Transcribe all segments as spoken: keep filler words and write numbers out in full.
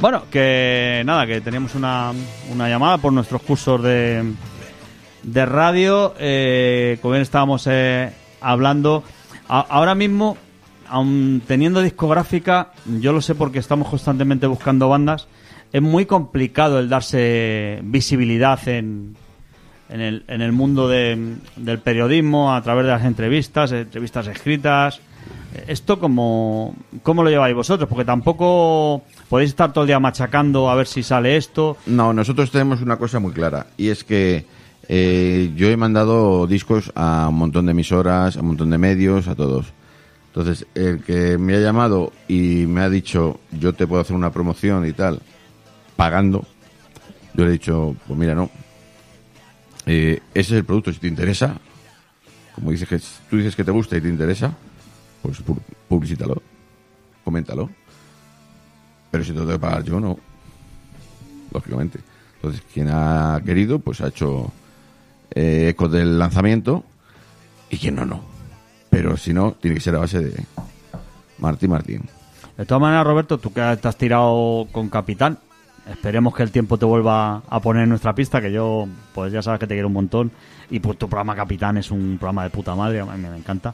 Bueno, que nada, que teníamos una, una llamada por nuestros cursos de, de radio. Eh, como bien estábamos eh, hablando, a, ahora mismo, aun teniendo discográfica, yo lo sé porque estamos constantemente buscando bandas, es muy complicado el darse visibilidad en, en, el, en el mundo de, del periodismo a través de las entrevistas, entrevistas escritas. ¿Esto cómo, cómo lo lleváis vosotros? Porque tampoco podéis estar todo el día machacando a ver si sale esto. No, nosotros tenemos una cosa muy clara, y es que eh, yo he mandado discos a un montón de emisoras, a un montón de medios, a todos. Entonces, el que me ha llamado y me ha dicho, yo te puedo hacer una promoción y tal, pagando, yo le he dicho, pues mira, no. Eh, ese es el producto, si te interesa, como dices que tú dices que te gusta y te interesa, pues publicítalo, coméntalo. Pero si te lo tengo que pagar yo, no. Lógicamente. Entonces, quien ha querido, pues ha hecho eh, eco del lanzamiento, y quien no, no. Pero si no, tiene que ser a base de Martín Martín. De todas maneras, Roberto, tú que te has tirado con Capitán, esperemos que el tiempo te vuelva a poner en nuestra pista, que yo, pues ya sabes que te quiero un montón, y pues tu programa Capitán es un programa de puta madre, a mí me encanta.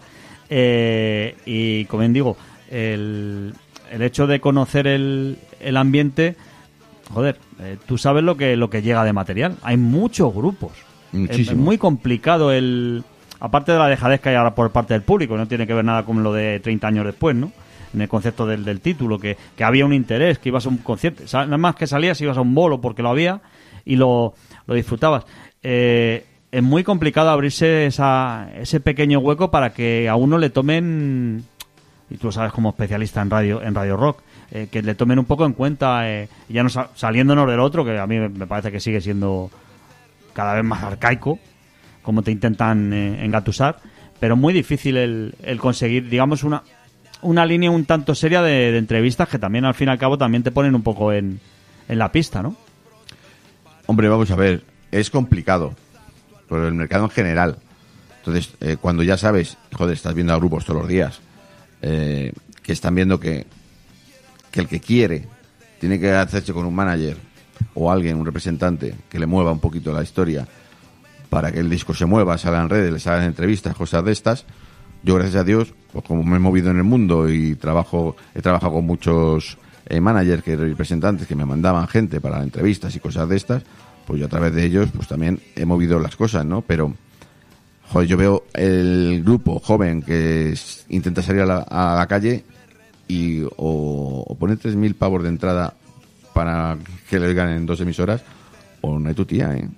Eh, y como bien digo, el, el hecho de conocer el, el ambiente, joder, eh, tú sabes lo que lo que llega de material. Hay muchos grupos. Es, es muy complicado el, aparte de la dejadez que hay ahora por parte del público, no tiene que ver nada con lo de treinta años después, ¿no? En el concepto del, del título, que, que había un interés, que ibas a un concierto, nada más que salías ibas a un bolo porque lo había y lo, lo disfrutabas. Eh, es muy complicado abrirse esa, ese pequeño hueco para que a uno le tomen, y tú lo sabes como especialista en radio en radio rock, eh, que le tomen un poco en cuenta, eh, ya no saliéndonos del otro, que a mí me parece que sigue siendo cada vez más arcaico, como te intentan eh, engatusar, pero muy difícil el, el conseguir, digamos, una una línea un tanto seria de, de entrevistas que también al fin y al cabo también te ponen un poco en, en la pista, ¿no? Hombre, vamos a ver, es complicado por el mercado en general. Entonces, eh, cuando ya sabes, joder, estás viendo a grupos todos los días, eh, que están viendo que, que el que quiere tiene que hacerse con un manager o alguien, un representante, que le mueva un poquito la historia para que el disco se mueva, salga en redes, le salgan entrevistas, cosas de estas. Yo, gracias a Dios, pues como me he movido en el mundo y trabajo, he trabajado con muchos eh, managers, que representantes que me mandaban gente para entrevistas y cosas de estas, pues yo a través de ellos pues también he movido las cosas, ¿no? Pero, joder, yo veo el grupo joven que es, intenta salir a la, a la calle y o, o pone tres mil pavos de entrada para que le oigan en dos emisoras, o no hay tu tía, ¿eh?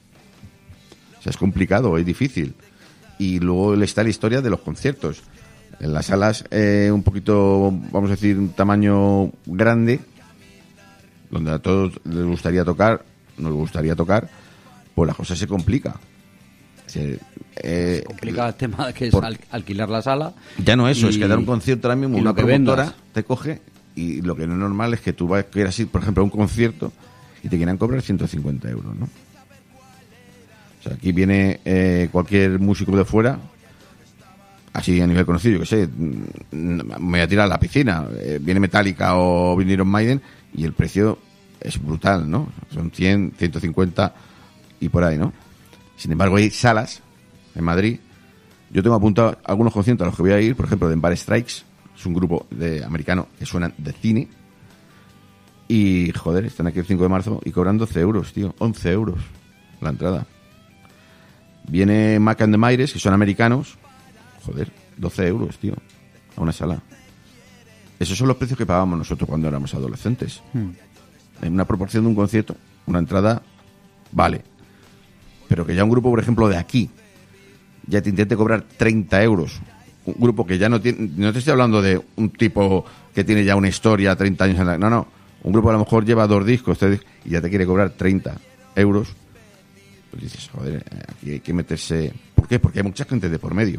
O sea, es complicado, es difícil. Y luego está la historia de los conciertos. En las salas eh, un poquito, vamos a decir, un tamaño grande, donde a todos les gustaría tocar, nos gustaría tocar, pues la cosa se complica. Se, eh, se complica el tema que es por, al, alquilar la sala. Ya no eso, y, es que dar un concierto ahora mismo, una promotora vendas. Te coge, y lo que no es normal es que tú vas, quieras ir, por ejemplo, a un concierto y te quieran cobrar ciento cincuenta euros, ¿no? O sea, aquí viene eh, cualquier músico de fuera, así a nivel conocido, yo que sé, me voy a tirar a la piscina, eh, viene Metallica o viene Iron Maiden y el precio es brutal, ¿no? Son cien, ciento cincuenta y por ahí, ¿no? Sin embargo, hay salas en Madrid. Yo tengo apuntado algunos conciertos a los que voy a ir, por ejemplo, de Empire Strikes, es un grupo de americano que suena de cine, y, joder, están aquí el cinco de marzo y cobran doce euros, tío, once euros la entrada. Viene Mac and the Mayres, que son americanos, joder, doce euros, tío, a una sala. Esos son los precios que pagábamos nosotros cuando éramos adolescentes. Hmm. En una proporción de un concierto, una entrada, vale. Pero que ya un grupo, por ejemplo, de aquí, ya te intente cobrar treinta euros. Un grupo que ya no tiene, no te estoy hablando de un tipo que tiene ya una historia, treinta años en la, no, no. Un grupo a lo mejor lleva dos discos, tres discos, y ya te quiere cobrar treinta euros. Pues dices, joder, aquí hay que meterse. ¿Por qué? Porque hay mucha gente de por medio.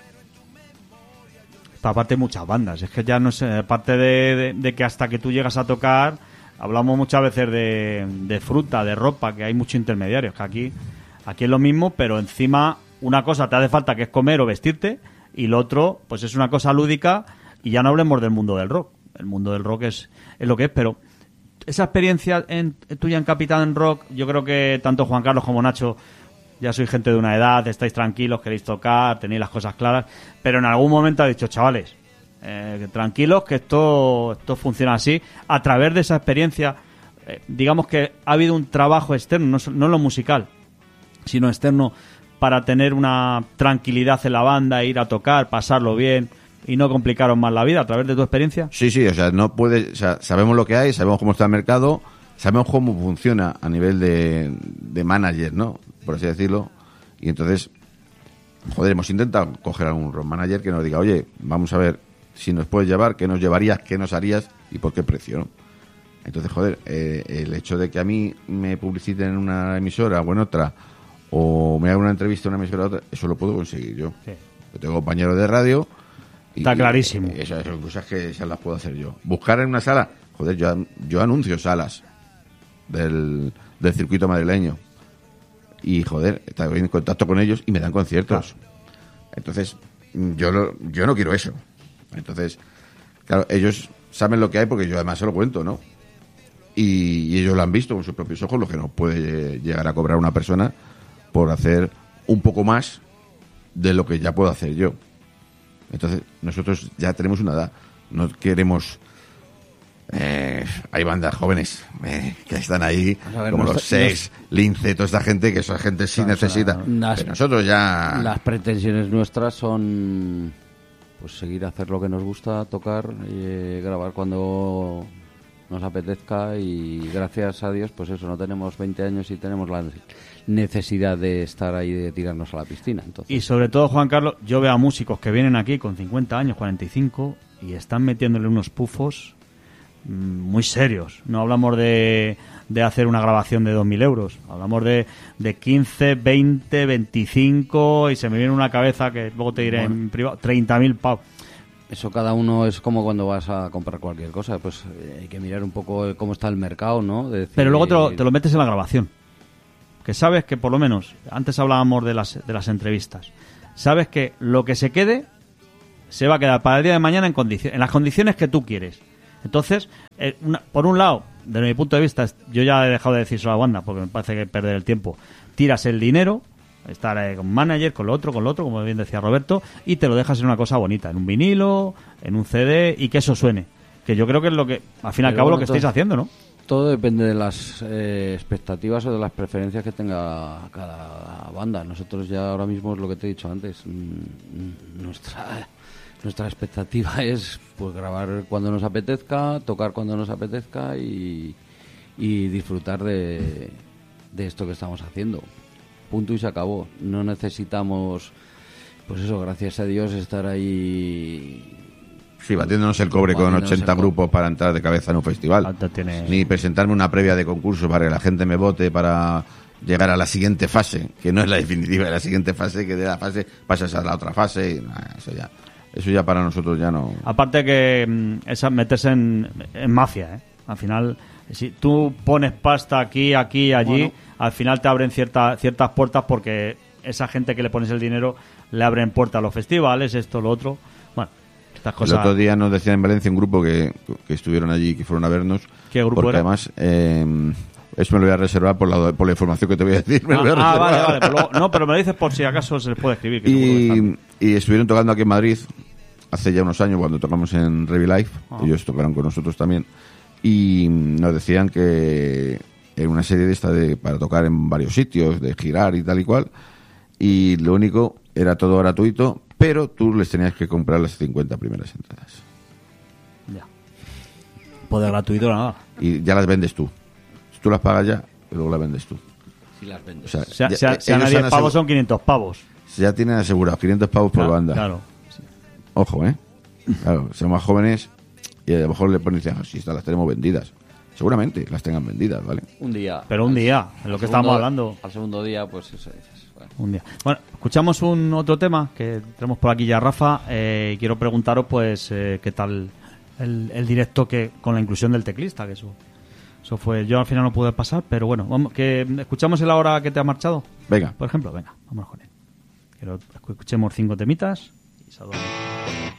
Aparte, muchas bandas. Es que ya no sé, aparte de, de, de que hasta que tú llegas a tocar, hablamos muchas veces de, de fruta, de ropa, que hay muchos intermediarios. Que aquí, aquí es lo mismo, pero encima una cosa te hace falta, que es comer o vestirte, y lo otro, pues es una cosa lúdica, y ya no hablemos del mundo del rock. El mundo del rock es, es lo que es, pero esa experiencia en, tuya en Capitán Rock, yo creo que tanto Juan Carlos como Nacho ya sois gente de una edad, estáis tranquilos, queréis tocar, tenéis las cosas claras, pero en algún momento ha dicho, chavales, eh, tranquilos, que esto, esto funciona así. A través de esa experiencia, eh, digamos que ha habido un trabajo externo, no, no en lo musical, sino externo, para tener una tranquilidad en la banda, ir a tocar, pasarlo bien y no complicaros más la vida a través de tu experiencia. Sí, sí, o sea, no puede, o sea, sabemos lo que hay, sabemos cómo está el mercado, sabemos cómo funciona a nivel de, de manager, ¿no? Por así decirlo. Y entonces, joder, hemos intentado coger a algún road manager que nos diga, oye, vamos a ver si nos puedes llevar, qué nos llevarías, qué nos harías y por qué precio, ¿no? Entonces, joder, eh, el hecho de que a mí me publiciten en una emisora o en otra, o me hagan una entrevista en una emisora o otra, eso lo puedo conseguir yo. Sí. Yo tengo compañeros de radio. Y, está clarísimo. Y esas son cosas que esas las puedo hacer yo. Buscar en una sala, joder, yo, yo anuncio salas del, del circuito madrileño. Y, joder, estoy en contacto con ellos y me dan conciertos. Claro. Entonces, yo, lo, yo no quiero eso. Entonces, claro, ellos saben lo que hay porque yo además se lo cuento, ¿no? Y, y ellos lo han visto con sus propios ojos, lo que no puede llegar a cobrar una persona por hacer un poco más de lo que ya puedo hacer yo. Entonces, nosotros ya tenemos una edad. No queremos... Eh, hay bandas jóvenes eh, que están ahí, ver, como los Sex, Lince, toda esta gente, que esa gente sí necesita. Las, pero nosotros ya... Las pretensiones nuestras son pues seguir a hacer lo que nos gusta, tocar, y grabar cuando nos apetezca, y gracias a Dios, pues eso, no tenemos veinte años y tenemos la necesidad de estar ahí, de tirarnos a la piscina. Entonces. Y sobre todo, Juan Carlos, yo veo a músicos que vienen aquí con cincuenta años, cuarenta y cinco, y están metiéndole unos pufos muy serios. No hablamos de, de hacer una grabación de dos mil euros, hablamos de, de quince, veinte, veinticinco, y se me viene una cabeza que luego te diré bueno. en privado, treinta mil pavos. Eso cada uno es como cuando vas a comprar cualquier cosa, pues eh, hay que mirar un poco cómo está el mercado, ¿no? De decir, pero luego te lo, te lo metes en la grabación, que sabes que por lo menos, antes hablábamos de las, de las entrevistas, sabes que lo que se quede se va a quedar para el día de mañana en, condici- en las condiciones que tú quieres. Entonces, eh, una, por un lado, desde mi punto de vista, yo ya he dejado de decir solo a la banda, porque me parece que perder el tiempo. Tiras el dinero, estar eh, con manager, con lo otro, con lo otro, como bien decía Roberto, y te lo dejas en una cosa bonita, en un vinilo, en un C D, y que eso suene. Que yo creo que es lo que, al fin y al cabo, bueno, lo que todo, estáis haciendo, ¿no? Todo depende de las eh, expectativas o de las preferencias que tenga cada banda. Nosotros ya ahora mismo es lo que te he dicho antes. Mmm, nuestra... Nuestra expectativa es pues grabar cuando nos apetezca, tocar cuando nos apetezca y, y disfrutar de, de esto que estamos haciendo. Punto y se acabó. No necesitamos, pues eso, gracias a Dios, estar ahí... Sí, batiéndonos el cobre con ochenta grupos para entrar de cabeza en un festival. Tiene... Ni presentarme una previa de concurso para que la gente me vote para llegar a la siguiente fase, que no es la definitiva, es la siguiente fase, que de la fase pasas a la otra fase y nah, eso ya... Eso ya para nosotros ya no... Aparte que es meterse en, en mafia, ¿eh? Al final, si tú pones pasta aquí, aquí, allí, bueno, al final te abren cierta, ciertas puertas, porque esa gente que le pones el dinero le abren puertas a los festivales, esto, lo otro. Bueno, estas cosas... El otro día nos decían en Valencia un grupo que, que estuvieron allí, que fueron a vernos. ¿Qué grupo porque era? Además... Eh, eso me lo voy a reservar por la, por la información que te voy a decir. Me ah, lo voy a ah vale, vale. Pero luego, no, pero me lo dices por si acaso se les puede escribir. Que y, y estuvieron tocando aquí en Madrid hace ya unos años, cuando tocamos en Revi Life. Ah. Ellos tocaron con nosotros también. Y nos decían que en una serie de esta de, para tocar en varios sitios, de girar y tal y cual. Y lo único, era todo gratuito, pero tú les tenías que comprar las cincuenta primeras entradas. Ya. Poder gratuito nada. Y ya las vendes tú. Tú las pagas ya y luego las vendes tú. Si las vendes. O sea, si, ya, si, si a diez pavos son quinientos pavos. Ya tienen asegurado quinientos pavos por claro, banda. Claro. Sí. Ojo, ¿eh? Claro, son más jóvenes y a lo mejor le ponen, dicen, si estas las tenemos vendidas. Seguramente las tengan vendidas, ¿vale? Un día. Pero un día, es lo que estábamos hablando. Al segundo día, pues eso dices. Bueno. Un día. Bueno, escuchamos un otro tema que tenemos por aquí ya, Rafa. Eh, y quiero preguntaros, pues, eh, qué tal el, el directo que con la inclusión del teclista, que eso... Eso fue, yo al final no pude pasar, pero bueno, vamos, que escuchamos el ahora que te ha marchado. Venga. Por ejemplo, venga, vamos con él. Quiero escuchemos cinco temitas y saludamos.